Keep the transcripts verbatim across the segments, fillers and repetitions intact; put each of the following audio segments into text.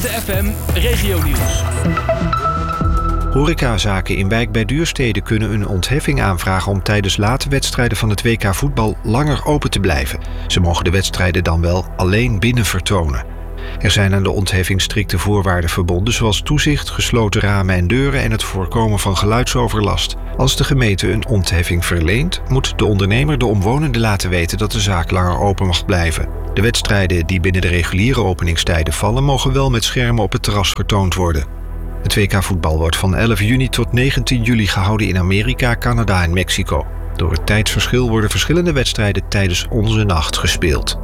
Hoogte F M Regionieuws. Horecazaken in Wijk bij Duurstede kunnen een ontheffing aanvragen om tijdens late wedstrijden van het W K voetbal langer open te blijven. Ze mogen de wedstrijden dan wel alleen binnen vertonen. Er zijn aan de ontheffing strikte voorwaarden verbonden, zoals toezicht, gesloten ramen en deuren en het voorkomen van geluidsoverlast. Als de gemeente een ontheffing verleent, moet de ondernemer de omwonenden laten weten dat de zaak langer open mag blijven. De wedstrijden die binnen de reguliere openingstijden vallen, mogen wel met schermen op het terras vertoond worden. Het W K voetbal wordt van elf juni tot negentien juli gehouden in Amerika, Canada en Mexico. Door het tijdsverschil worden verschillende wedstrijden tijdens onze nacht gespeeld.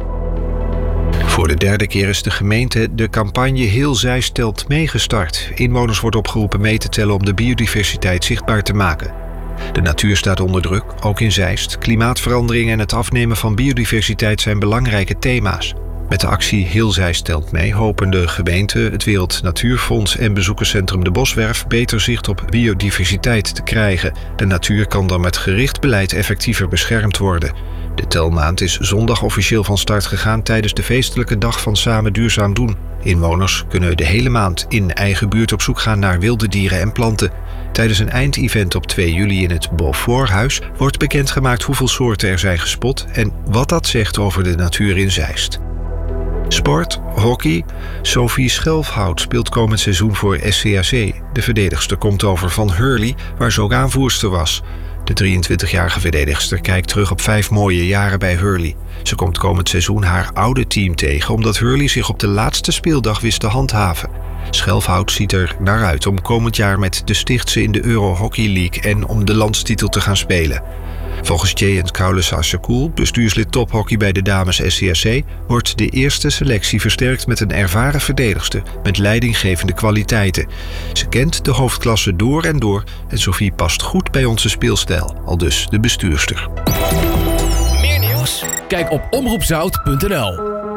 Voor de derde keer is de gemeente de campagne Heel Zeist telt mee gestart. Inwoners wordt opgeroepen mee te tellen om de biodiversiteit zichtbaar te maken. De natuur staat onder druk, ook in Zeist. Klimaatverandering en het afnemen van biodiversiteit zijn belangrijke thema's. Met de actie Heel Zeist telt mee hopen de gemeente, het Wereld Natuurfonds en bezoekerscentrum De Boswerf beter zicht op biodiversiteit te krijgen. De natuur kan dan met gericht beleid effectiever beschermd worden. De telmaand is zondag officieel van start gegaan tijdens de feestelijke dag van Samen Duurzaam Doen. Inwoners kunnen de hele maand in eigen buurt op zoek gaan naar wilde dieren en planten. Tijdens een eindevent op twee juli in het Beauforthuis wordt bekendgemaakt hoeveel soorten er zijn gespot en wat dat zegt over de natuur in Zeist. Sport, hockey. Sophie Schelfhout speelt komend seizoen voor S C A C. De verdedigster komt over van Hurley, waar ze ook aanvoerster was. De drieëntwintigjarige verdedigster kijkt terug op vijf mooie jaren bij Hurley. Ze komt komend seizoen haar oude team tegen, omdat Hurley zich op de laatste speeldag wist te handhaven. Schelfhout ziet er naar uit om komend jaar met de Stichtse in de Euro Hockey League en om de landstitel te gaan spelen. Volgens Jayant Kaulesa-Sekoul, bestuurslid tophockey bij de dames S C A C, wordt de eerste selectie versterkt met een ervaren verdedigster met leidinggevende kwaliteiten. Ze kent de hoofdklasse door en door en Sophie past goed bij onze speelstijl, aldus de bestuurster. Meer nieuws? Kijk op omroep zout punt n l.